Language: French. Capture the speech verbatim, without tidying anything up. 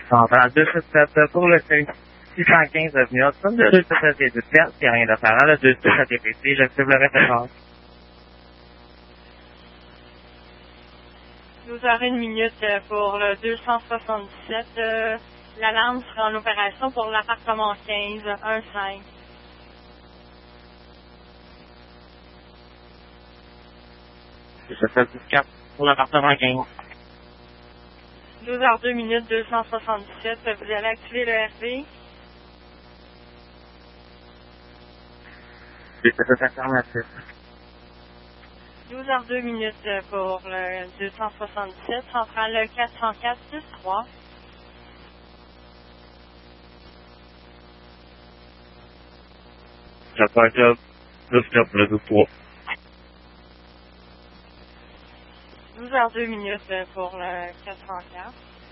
Central deux sept sept pour le six cent quinze avenue Hudson, le deux sept sept dix-sept, il n'y a rien de faire, le deux sept sept D P C, j'active le référence. douze heures une minute pour le deux cent soixante-dix-sept. Euh, L'alarme sera en opération pour l'appartement quinze, un cinq. deux sept sept dix-quatre pour l'appartement quinze. douze heures deux minutes, deux cent soixante-dix-sept. Vous allez activer le R V. deux sept sept affirmatif. douze heures deux minutes pour le deux cent soixante-dix-sept. Centrale quatre cent quatre, six trois. J'attends que le stop, le douze trois. douze heures deux minutes pour le quatre cent quatre.